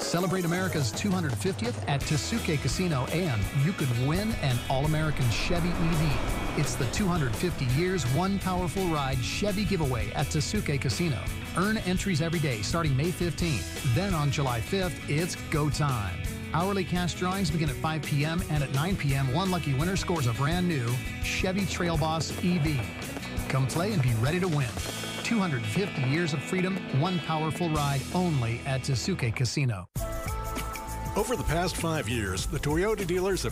Celebrate America's 250th at Tasuke Casino, and you could win an All-American Chevy EV. It's the 250 Years One Powerful Ride Chevy giveaway at Tasuke Casino. Earn entries every day starting May 15th. Then on July 5th, it's go time. Hourly cash drawings begin at 5 p.m. and at 9 p.m. one lucky winner scores a brand new Chevy Trail Boss EV. Come play and be ready to win. 250 years of freedom, one powerful ride, only at Tasuke Casino. Over the past 5 years, the Toyota dealers have